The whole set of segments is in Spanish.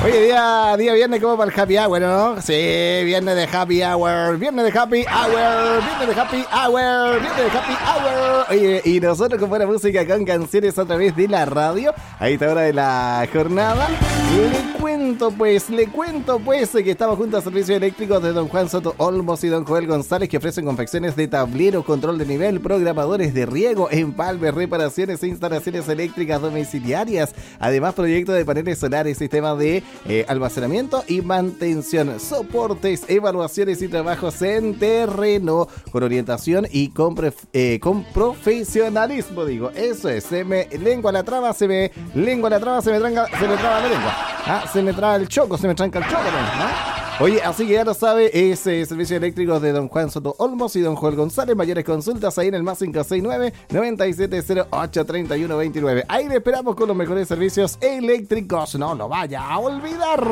Oye, día viernes como para el happy hour, ¿no? Sí, viernes de happy hour, viernes de happy hour, viernes de happy hour, viernes de happy hour. Oye, y nosotros con buena música, con canciones a través de la radio, a esta hora de la jornada. Le cuento pues que estamos junto a Servicios Eléctricos de Don Juan Soto Olmos y Don Joel González, que ofrecen confecciones de tablero, control de nivel, programadores de riego, empalmes, reparaciones e instalaciones eléctricas domiciliarias. Además, proyectos de paneles solares, sistemas de almacenamiento y mantención, soportes, evaluaciones y trabajos en terreno con orientación y con profesionalismo, digo. Eso es, se me traba la lengua. Se me traba el choco, se me tranca el choco, ¿no? Oye, así que ya lo sabe, es Servicios Eléctricos de Don Juan Soto Olmos y Don Joel González. Mayores consultas ahí en el más 569-9708-3129. Ahí le esperamos con los mejores servicios eléctricos. No lo vaya a olvidar.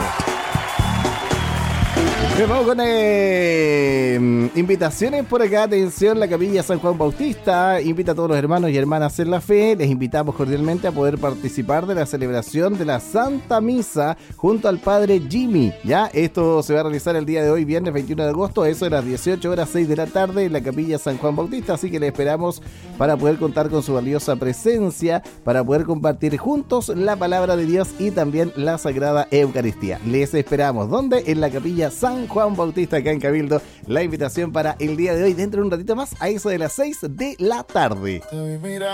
Vamos con invitaciones por acá. Atención, la Capilla San Juan Bautista invita a todos los hermanos y hermanas en la fe. Les invitamos cordialmente a poder participar de la celebración de la Santa Misa junto al Padre Jimmy. Ya, esto se va a realizar el día de hoy, viernes 21 de agosto, eso de las 18 horas 6 de la tarde en la Capilla San Juan Bautista. Así que les esperamos para poder contar con su valiosa presencia, para poder compartir juntos la palabra de Dios y también la Sagrada Eucaristía. Les esperamos. ¿Dónde? En la Capilla San Juan Bautista, acá en Cabildo. La invitación para el día de hoy, dentro de un ratito más, a eso de las 6 de la tarde.